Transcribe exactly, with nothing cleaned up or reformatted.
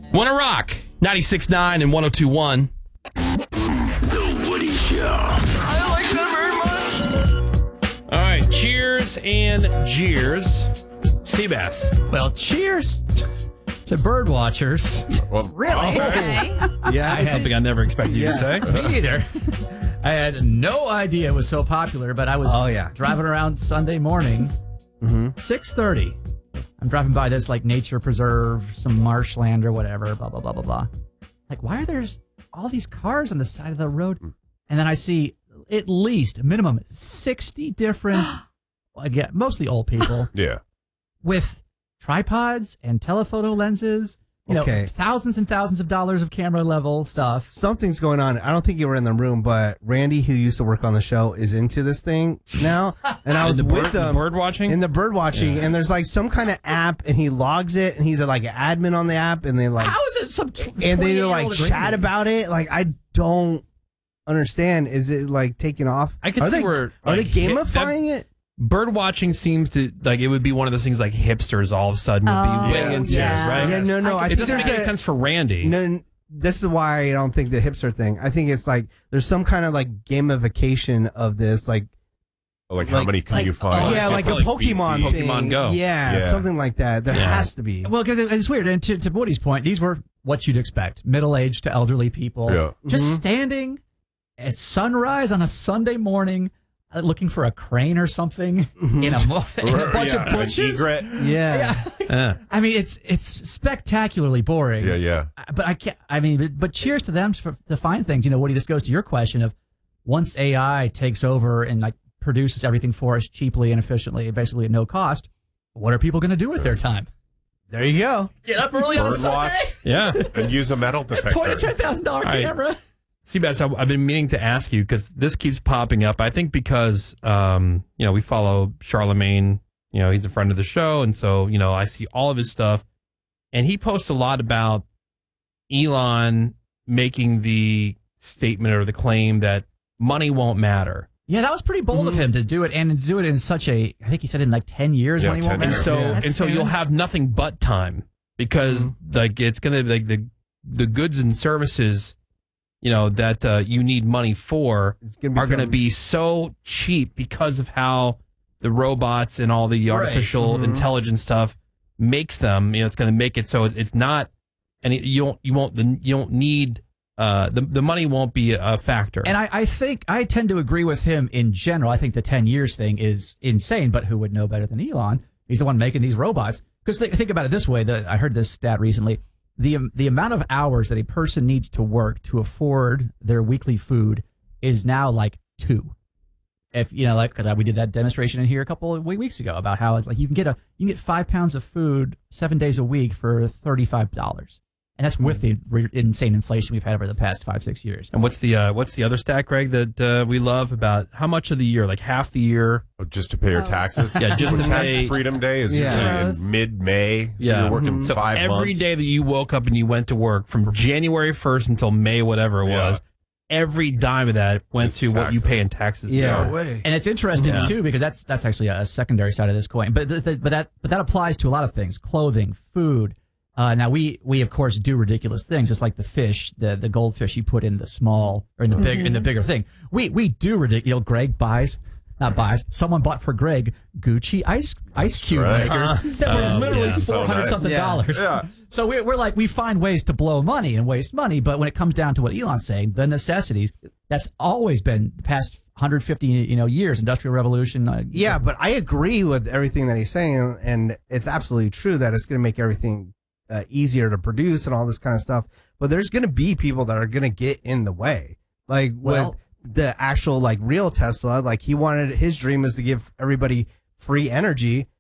Wanna Rock, ninety-six point nine and one oh two point one. The Woody Show. I like that very much. All right, cheers and jeers. Seabass. Well, cheers to bird watchers. Well, Really? okay. Yeah, I had something I never expected you to say. Me either. I had no idea it was so popular, but I was Oh, yeah. driving around Sunday morning, Mm-hmm. six thirty. I'm driving by this like nature preserve, some marshland or whatever, blah, blah, blah, blah, blah. Like, why are there all these cars on the side of the road? And then I see at least minimum sixty different, again, mostly old people Yeah. with tripods and telephoto lenses. You Okay. know, thousands and thousands of dollars of camera level stuff. Something's going on. I don't think you were in the room, but Randy, who used to work on the show, is into this thing now. And I was the with bird, the them bird watching? in the bird watching, Yeah. and there's like some kind of app, and he logs it, and he's a, like an admin on the app, and they like, How is it some? Tw- and they like twenty-eight-year-old chat about it. Like, I don't understand. Is it like taking off? I could are see they, where, are like, they hip- gamifying it? Bird watching seems to, like, it would be one of those things like hipsters all of a sudden would Oh, be way yeah. into, yeah. right? Yeah, no, no. I it think doesn't there's make any a- sense for Randy. No, n- this is why I don't think the hipster thing. I think it's like there's some kind of like gamification of this, like Like, how Like- many can like- you find? oh, yeah, it's like a like Pokemon Pokemon thing. Go. Yeah, Yeah. something like that. There Yeah. has to be. Well, because it, it's weird. And to, to Woody's point, these were what you'd expect: middle-aged to elderly people, Yeah. just Mhm. standing at sunrise on a Sunday morning, uh, looking for a crane or something Mhm. in a, mo- in a bunch yeah, of bushes. An egret. Yeah. Yeah. Yeah. I mean, it's it's spectacularly boring. Yeah, yeah. But I can't. I mean, but, but cheers to them for, to find things. You know, Woody, this goes to your question of once A I takes over and like produces everything for us cheaply and efficiently, basically at no cost. What are people going to do with their time? There you go. Get up early on a Bird Sunday watch Yeah. and use a metal and point a detector. ten thousand dollar All right. camera. Seabass, I- I've been meaning to ask you because this keeps popping up. I think because, um, you know, we follow Charlemagne, you know, he's a friend of the show. And so, you know, I see all of his stuff. And he posts a lot about Elon making the statement or the claim that money won't matter. Yeah, that was pretty bold of him to do it, and to do it in such a, I think he said in like ten years. Yeah, when he ten won't And matter. years. so, Yeah. and so That's you'll soon. have nothing but time because like it's going to like the, the goods and services, you know, that uh, you need money for It's gonna are going to become- be so cheap because of how the robots and all the Right. artificial Mhm. intelligence stuff makes them. You know, it's going to make it so it's, it's not, and it, you don't you won't you don't need uh, the the money won't be a factor. And I, I think I tend to agree with him in general. I think the ten years thing is insane, but who would know better than Elon? He's the one making these robots. Because th- think about it this way. The, I heard this stat recently. The, um, the amount of hours that a person needs to work to afford their weekly food is now like two. If, you know, like, because we did that demonstration in here a couple of weeks ago about how it's like you can get a, you can get five pounds of food seven days a week for thirty-five dollars. And that's with the re- insane inflation we've had over the past five, six years. and what's the uh, what's the other stat, Greg, that uh, we love about how much of the year, like half the year? Oh, just to pay your Oh. taxes. Yeah, just When to Tax pay- Freedom Day is Yeah. usually in mid-May. So Yeah. you're working So five every months. day that you woke up and you went to work from January first until May, whatever it Yeah. was, every dime of that went Just to what you taxes. pay in taxes. Yeah. No way. And it's interesting Yeah. too because that's that's actually a secondary side of this coin. But th- th- but that but that applies to a lot of things: clothing, food. Uh, now we we of course do ridiculous things, just like the fish, the the goldfish you put in the small or in the big in the bigger thing. We we do ridiculous. You know, Greg buys. Not buys. Someone bought for Greg Gucci ice ice cube right. makers that were Oh, literally yeah. four hundred something Yeah. dollars. Yeah. So we're we're like we find ways to blow money and waste money, but when it comes down to what Elon's saying, the necessities, that's always been the past one hundred fifty you know years, industrial revolution. Uh, Yeah, but I agree with everything that he's saying, and it's absolutely true that it's going to make everything uh, easier to produce and all this kind of stuff. But there's going to be people that are going to get in the way, like Well- with the actual like real Tesla. Like he wanted his dream is to give everybody free energy,